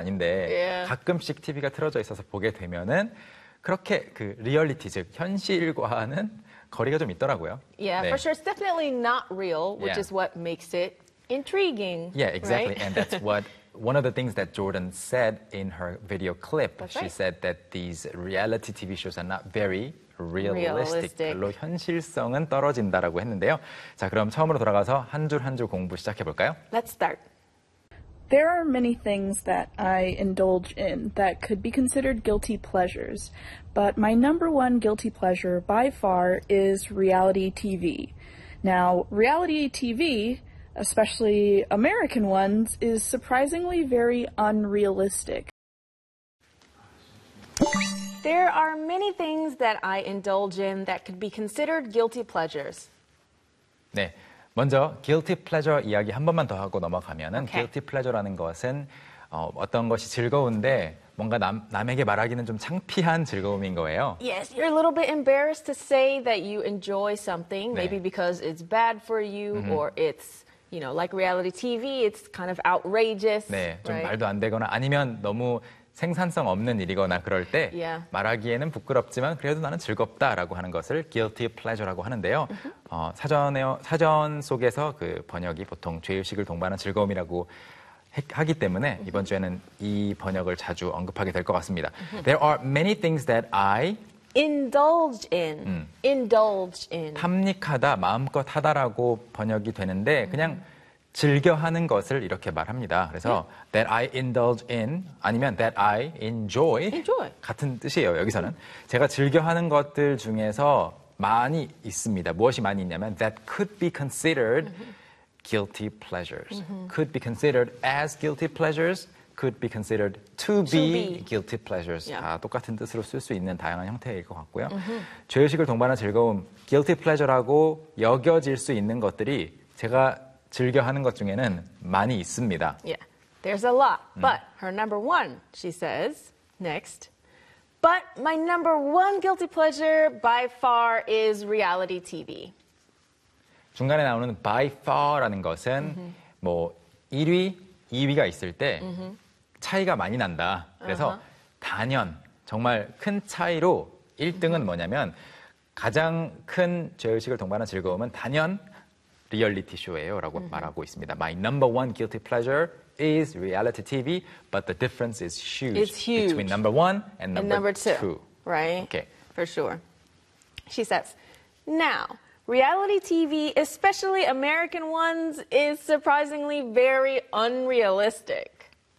아닌데 가끔씩 TV가 틀어져 있어서 보게 되면은 그렇게 그 리얼리티 즉 현실과는 거리가 좀 있더라고요. Yeah, for sure. It's definitely not real, which is what makes it intriguing. Yeah, exactly. Right? And that's what one of the things that Jordan said in her video clip. That's She right. said that these reality TV shows are not very realistic. 별로 현실성은 떨어진다라고 했는데요. 자, 그럼 처음으로 돌아가서 한 줄 한 줄 공부 시작해 볼까요? Let's start. There are many things that I indulge in that could be considered guilty pleasures, but my number one guilty pleasure by far is reality TV. Now, reality TV, especially American ones, is surprisingly very unrealistic. There are many things that I indulge in that could be considered guilty pleasures. 네. 먼저 guilty pleasure 이야기 한 번만 더 하고 넘어가면은 guilty pleasure라는 것은 어떤 것이 즐거운데 뭔가 남에게 말하기는 좀 창피한 즐거움인 거예요. Yes, you're a little bit embarrassed to say that you enjoy something, maybe because it's bad for you or it's, you know, like reality TV, it's kind of outrageous. 네, 좀 right? 말도 안 되거나 아니면 너무 생산성 없는 일이거나 그럴 때 말하기에는 부끄럽지만 그래도 나는 즐겁다라고 하는 것을 guilty pleasure라고 하는데요. 사전 속에서 그 번역이 보통 죄의식을 동반한 즐거움이라고 하기 때문에 이번 주에는 이 번역을 자주 언급하게 될 것 같습니다. There are many things that I indulge in. Indulge in. 탐닉하다, 마음껏 하다라고 번역이 되는데 그냥 즐겨 하는 것을 이렇게 말합니다. 그래서 that I indulge in 아니면 that I enjoy. 같은 뜻이에요. 여기서는 제가 즐겨 하는 것들 중에서 많이 있습니다. 무엇이 많이 있냐면 that could be considered guilty pleasures. Could be considered as guilty pleasures. Could be considered to be guilty pleasures. 다 똑같은 뜻으로 쓸 수 있는 다양한 형태일 것 같고요. 죄의식을 동반한 즐거움, guilty pleasure라고 여겨질 수 있는 것들이 제가 즐겨 하는 것 중에는 많이 있습니다. Yeah, there's a lot. But her number one, she says, next. But my number one guilty pleasure by far is reality TV. 중간에 나오는 by far라는 것은 뭐 1위, 2위가 있을 때 차이가 많이 난다. 그래서 단연 정말 큰 차이로 1등은 뭐냐면 가장 큰 죄의식을 동반한 즐거움은 단연 리얼리티 쇼예요 라고 말하고 있습니다. My number one guilty pleasure is reality TV, but the difference is huge, between number one and number two. Right? Okay. For sure. She says, now, reality TV, especially American ones, is surprisingly very unrealistic.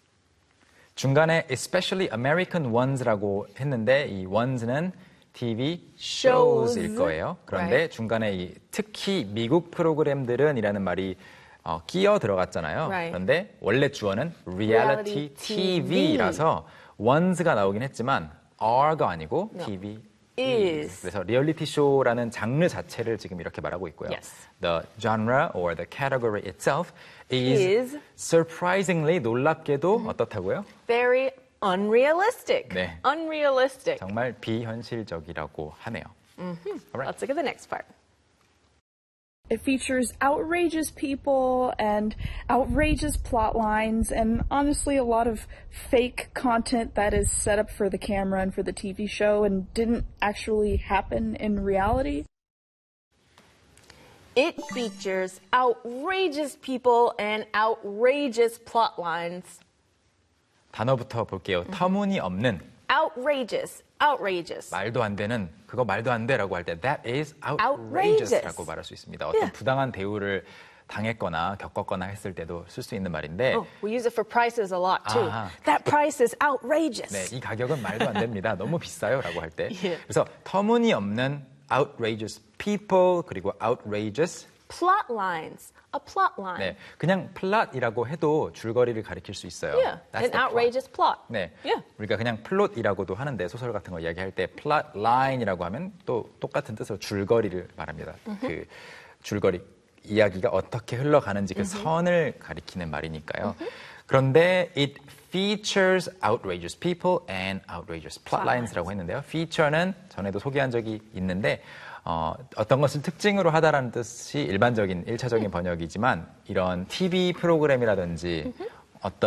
중간에 especially American ones라고 했는데 이 ones는 TV shows일 거예요. 그런데 중간에 이 특히 미국 프로그램들은 이라는 말이 끼어 들어갔잖아요. 그런데 원래 주어는 reality TV라서 ones가 나오긴 했지만 are가 아니고 TV is. 그래서 리얼리티 쇼라는 장르 자체를 지금 이렇게 말하고 있고요. The genre or the category itself is surprisingly 놀랍게도 어떻다고요? Very unrealistic. 네. Unrealistic. 정말 비현실적이라고 하네요. Right. Let's look at the next part. It features outrageous people and outrageous plot lines and honestly a lot of fake content that is set up for the camera and for the TV show and didn't actually happen in reality. It features outrageous people and outrageous plot lines. 단어부터 볼게요. 터무니없는. Outrageous. Outrageous. 말도 안 되는, 그거 말도 안 돼라고 할 때 that is outrageous라고 말할 수 있습니다. 어떤 부당한 대우를 당했거나 겪었거나 했을 때도 쓸 수 있는 말인데 we use it for prices a lot too. That price is outrageous. 네, 이 가격은 말도 안 됩니다. 너무 비싸요라고 할 때. 그래서 터무니없는 outrageous people 그리고 outrageous plot lines. A plot line. 네, 그냥 플롯이라고 해도 줄거리를 가리킬 수 있어요. An outrageous plot. 네, 우리가 그냥 플롯이라고도 하는데 소설 같은 거 이야기할 때 plot line이라고 하면 또 똑같은 뜻으로 줄거리를 말합니다. 그 줄거리 이야기가 어떻게 흘러가는지 그 선을 가리키는 말이니까요. 그런데 it features outrageous people and outrageous plot lines라고 했는데요. feature는 전에도 소개한 적이 있는데 어떤 것을 특징으로 하다라는 뜻이 일반적인 1차적인 번역이지만 이런 TV 프로그램이라든지 어떤